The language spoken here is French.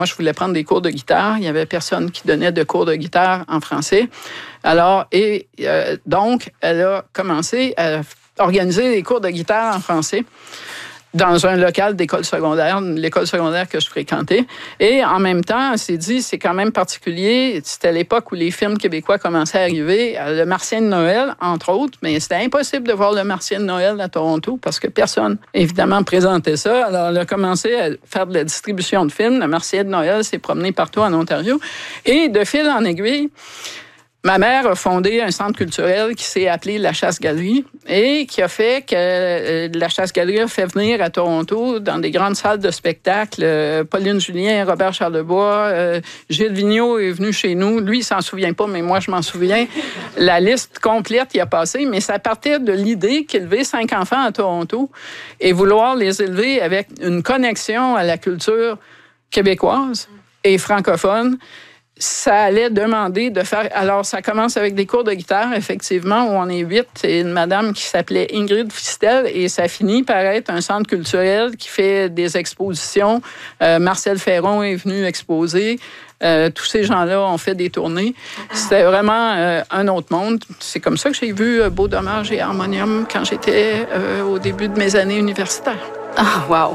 Moi, je voulais prendre des cours de guitare. Il n'y avait personne qui donnait de cours de guitare en français. Alors, donc, elle a commencé à organiser des cours de guitare en français dans un local d'école secondaire, l'école secondaire que je fréquentais. Et en même temps, on s'est dit, c'est quand même particulier. C'était l'époque où les films québécois commençaient à arriver. Le Martien de Noël, entre autres, mais c'était impossible de voir le Martien de Noël à Toronto parce que personne, évidemment, présentait ça. Alors, elle a commencé à faire de la distribution de films. Le Martien de Noël s'est promené partout en Ontario. Et de fil en aiguille, ma mère a fondé un centre culturel qui s'est appelé La Chasse-Galerie et qui a fait que La Chasse-Galerie a fait venir à Toronto, dans des grandes salles de spectacle, Pauline Julien, Robert Charlebois, Gilles Vigneault est venu chez nous. Lui, il s'en souvient pas, mais moi, je m'en souviens. La liste complète y a passé, mais ça partait de l'idée qu'élever 5 enfants à Toronto et vouloir les élever avec une connexion à la culture québécoise et francophone, ça allait demander de faire... Alors, ça commence avec des cours de guitare, effectivement, où on est 8. C'est une madame qui s'appelait Ingrid Fistel, et ça finit par être un centre culturel qui fait des expositions. Marcel Ferron est venu exposer. Tous ces gens-là ont fait des tournées. C'était vraiment un autre monde. C'est comme ça que j'ai vu Beau Dommage et Harmonium quand j'étais au début de mes années universitaires. Ah, wow!